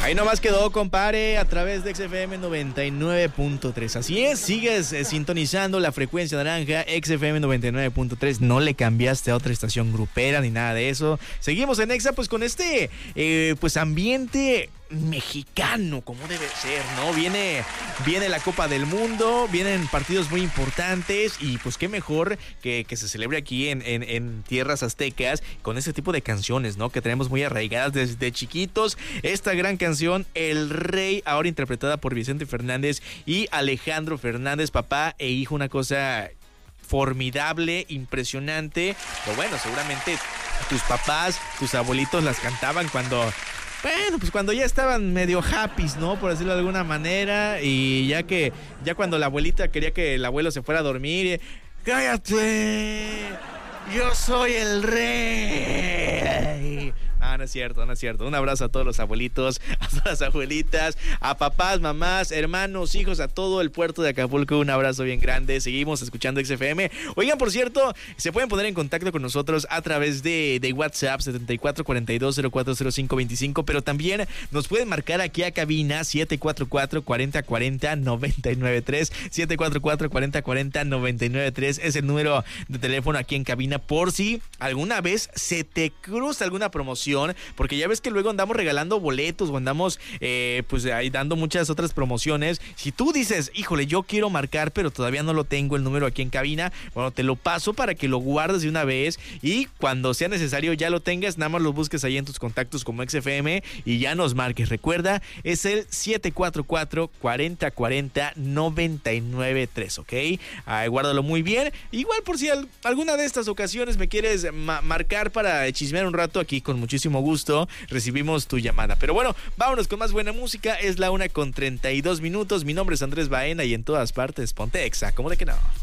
Ahí nomás quedó, compadre, a través de XFM 99.3. Así es, sigues sintonizando la frecuencia naranja, XFM 99.3. No le cambiaste a otra estación grupera ni nada de eso. Seguimos en Exa, pues con este pues ambiente mexicano, como debe ser, ¿no? Viene la Copa del Mundo, vienen partidos muy importantes y pues qué mejor que se celebre aquí en tierras aztecas con ese tipo de canciones, ¿no? Que tenemos muy arraigadas desde chiquitos. Esta gran canción, El Rey, ahora interpretada por Vicente Fernández y Alejandro Fernández, papá e hijo, una cosa formidable, impresionante. Pero bueno, seguramente tus papás, tus abuelitos las cantaban cuando ya estaban medio happys, ¿no? Por decirlo de alguna manera. Y ya cuando la abuelita quería que el abuelo se fuera a dormir, ¡cállate! ¡Yo soy el rey! No es cierto. Un abrazo a todos los abuelitos, a todas las abuelitas, a papás, mamás, hermanos, hijos, a todo el puerto de Acapulco. Un abrazo bien grande. Seguimos escuchando XFM. Oigan, por cierto, se pueden poner en contacto con nosotros a través de WhatsApp 7442040525, pero también nos pueden marcar aquí a cabina 744-4040-993. 744-4040-993 es el número de teléfono aquí en cabina, por si alguna vez se te cruza alguna promoción, porque ya ves que luego andamos regalando boletos o andamos pues ahí dando muchas otras promociones. Si tú dices, híjole, yo quiero marcar pero todavía no lo tengo el número aquí en cabina, bueno, te lo paso para que lo guardes de una vez y cuando sea necesario ya lo tengas, nada más lo busques ahí en tus contactos como XFM y ya nos marques. Recuerda, es el 744-4040-993, ¿ok? Guárdalo muy bien. Igual por si alguna de estas ocasiones me quieres marcar para chismear un rato, aquí con muchísimo gusto recibimos tu llamada. Pero bueno, vámonos con más buena música. Es la 1:32. Mi nombre es Andrés Baena y en todas partes ponte Exa, ¿cómo de que no?